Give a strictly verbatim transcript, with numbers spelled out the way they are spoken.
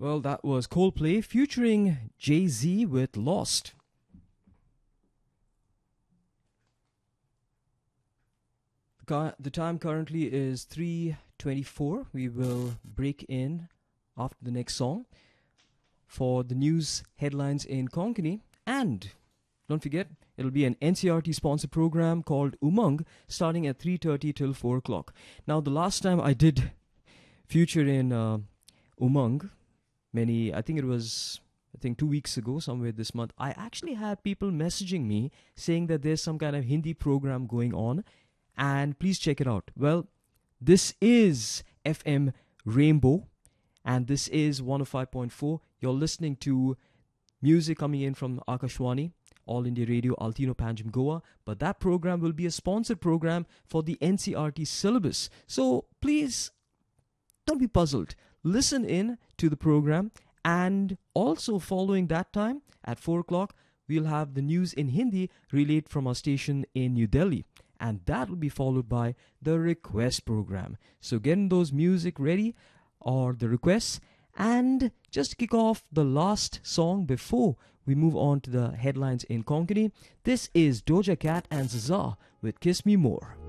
Well, that was Coldplay featuring Jay-Z with Lost. Ca- The time currently is three twenty-four. We will break in after the next song for the news headlines in Konkani. And don't forget, it'll be an N C R T sponsored program called Umang starting at three thirty till four o'clock. Now, the last time I did feature in uh, Umang, many, I think it was, I think two weeks ago, somewhere this month, I actually had people messaging me saying that there's some kind of Hindi program going on and please check it out. Well, this is F M Rainbow and this is one oh five point four. You're listening to music coming in from Akashwani, All India Radio, Altino Panjim, Goa. But that program will be a sponsored program for the N C R T syllabus. So please don't be puzzled. Listen in to the program, and also following that time at four o'clock, we'll have the news in Hindi relayed from our station in New Delhi. And that will be followed by the request program. So getting those music ready or the requests. And just to kick off the last song before we move on to the headlines in Konkani, this is Doja Cat and Zaza with Kiss Me More.